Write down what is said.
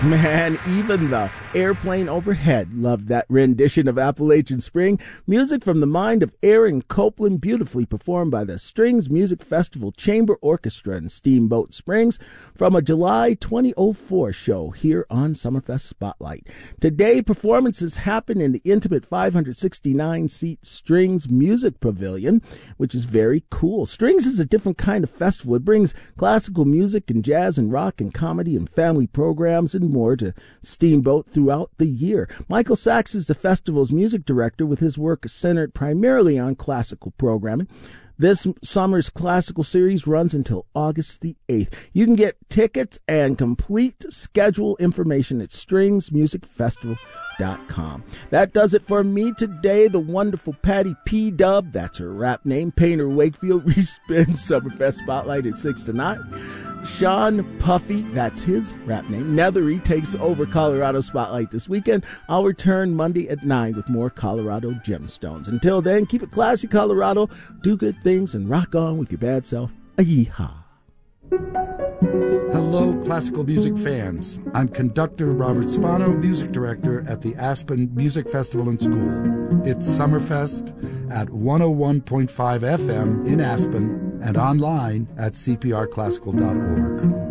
Man, even the airplane overhead loved that rendition of Appalachian Spring. Music from the mind of Aaron Copland, beautifully performed by the Strings Music Festival Chamber Orchestra in Steamboat Springs from a July 2004 show here on Summerfest Spotlight. Today, performances happen in the intimate 569-seat Strings Music Pavilion, which is very cool. Strings is a different kind of festival. It brings classical music and jazz and rock and comedy and family programs and more to Steamboat throughout the year. Michael Sachs is the festival's music director, with his work centered primarily on classical programming. This summer's classical series runs until August the 8th. You can get tickets and complete schedule information at stringsmusicfestival.com. That does it for me today. The wonderful Patty P. Dub, that's her rap name, Painter Wakefield, respins Summerfest Spotlight at 6 to 9. Sean Puffy, that's his rap name, Nethery, takes over Colorado Spotlight this weekend. I'll return Monday at 9 with more Colorado Gemstones. Until then, keep it classy, Colorado. Do good things and rock on with your bad self. A-yeehaw. Hello, classical music fans. I'm conductor Robert Spano, music director at the Aspen Music Festival and School. It's Summerfest at 101.5 FM in Aspen and online at cprclassical.org.